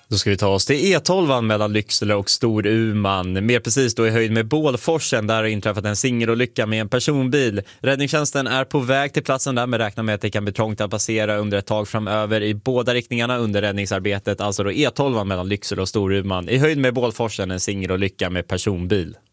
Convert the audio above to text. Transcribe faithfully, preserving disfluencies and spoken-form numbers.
Då ska vi ta oss till E tolv mellan Lycksele och Storuman. Mer precis då i höjd med Bålforsen. Där har inträffat en singelolycka med en personbil. Räddningstjänsten är på väg till platsen där, men räknar med att det kan bli trångt att passera under ett tag framöver i båda riktningarna under räddningsarbetet. Alltså då E tolv mellan Lycksele och Storuman. I höjd med Bålforsen en singelolycka med personbil.